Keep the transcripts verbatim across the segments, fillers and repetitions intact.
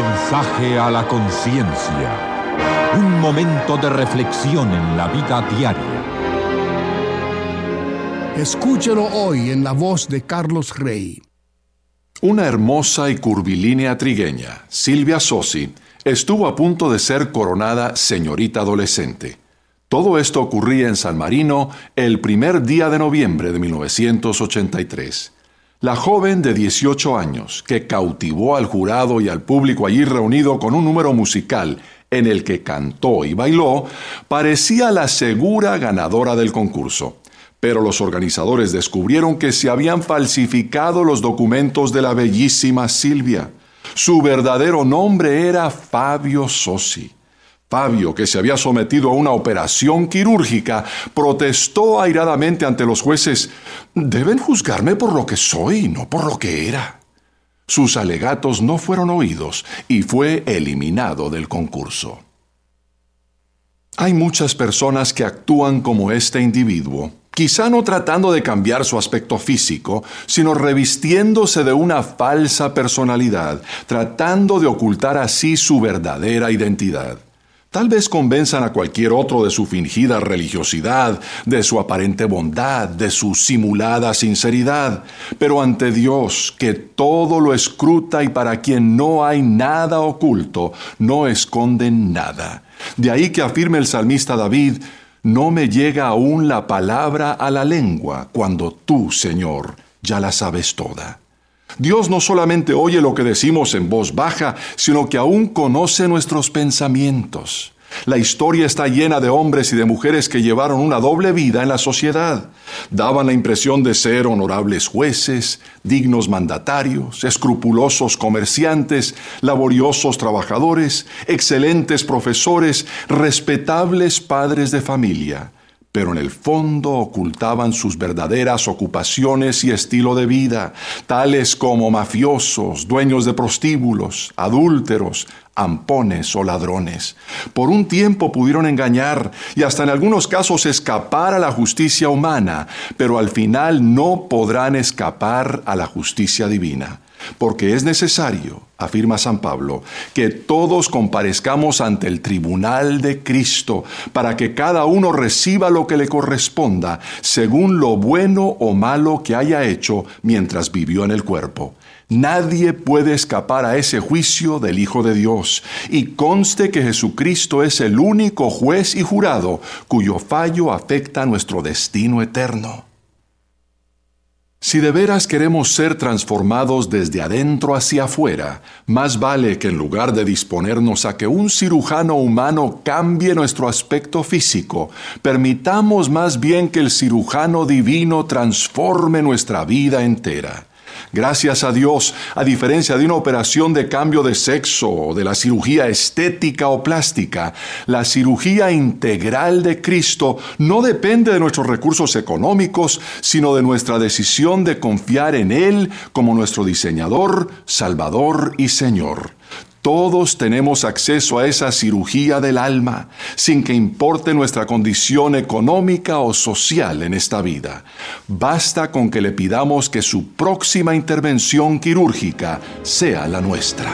Mensaje a la conciencia. Un momento de reflexión en la vida diaria. Escúchelo hoy en la voz de Carlos Rey. Una hermosa y curvilínea trigueña, Silvia Sossi, estuvo a punto de ser coronada señorita adolescente. Todo esto ocurría en San Marino el primer día de noviembre de mil novecientos ochenta y tres. La joven de dieciocho años, que cautivó al jurado y al público allí reunido con un número musical en el que cantó y bailó, parecía la segura ganadora del concurso. Pero los organizadores descubrieron que se habían falsificado los documentos de la bellísima Silvia. Su verdadero nombre era Fabio Sossi. Fabio, que se había sometido a una operación quirúrgica, protestó airadamente ante los jueces: «Deben juzgarme por lo que soy, no por lo que era». Sus alegatos no fueron oídos y fue eliminado del concurso. Hay muchas personas que actúan como este individuo, quizá no tratando de cambiar su aspecto físico, sino revistiéndose de una falsa personalidad, tratando de ocultar así su verdadera identidad. Tal vez convenzan a cualquier otro de su fingida religiosidad, de su aparente bondad, de su simulada sinceridad, pero ante Dios, que todo lo escruta y para quien no hay nada oculto, no esconden nada. De ahí que afirme el salmista David: «No me llega aún la palabra a la lengua, cuando tú, Señor, ya la sabes toda». Dios no solamente oye lo que decimos en voz baja, sino que aún conoce nuestros pensamientos. La historia está llena de hombres y de mujeres que llevaron una doble vida en la sociedad. Daban la impresión de ser honorables jueces, dignos mandatarios, escrupulosos comerciantes, laboriosos trabajadores, excelentes profesores, respetables padres de familia. Pero en el fondo ocultaban sus verdaderas ocupaciones y estilo de vida, tales como mafiosos, dueños de prostíbulos, adúlteros, ampones o ladrones. Por un tiempo pudieron engañar y hasta en algunos casos escapar a la justicia humana, pero al final no podrán escapar a la justicia divina. Porque es necesario, afirma San Pablo, que todos comparezcamos ante el tribunal de Cristo, para que cada uno reciba lo que le corresponda, según lo bueno o malo que haya hecho mientras vivió en el cuerpo. Nadie puede escapar a ese juicio del Hijo de Dios, y conste que Jesucristo es el único juez y jurado cuyo fallo afecta nuestro destino eterno. Si de veras queremos ser transformados desde adentro hacia afuera, más vale que en lugar de disponernos a que un cirujano humano cambie nuestro aspecto físico, permitamos más bien que el cirujano divino transforme nuestra vida entera. Gracias a Dios, a diferencia de una operación de cambio de sexo o de la cirugía estética o plástica, la cirugía integral de Cristo no depende de nuestros recursos económicos, sino de nuestra decisión de confiar en Él como nuestro diseñador, Salvador y Señor. Todos tenemos acceso a esa cirugía del alma, sin que importe nuestra condición económica o social en esta vida. Basta con que le pidamos que su próxima intervención quirúrgica sea la nuestra.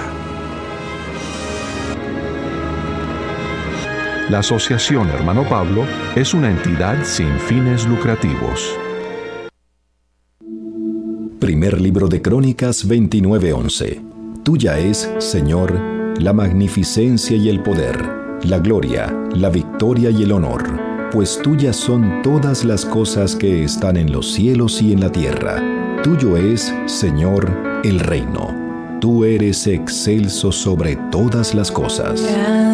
La Asociación Hermano Pablo es una entidad sin fines lucrativos. Primer libro de Crónicas veintinueve once. Tuya es, Señor, la magnificencia y el poder, la gloria, la victoria y el honor, pues tuyas son todas las cosas que están en los cielos y en la tierra. Tuyo es, Señor, el reino. Tú eres excelso sobre todas las cosas.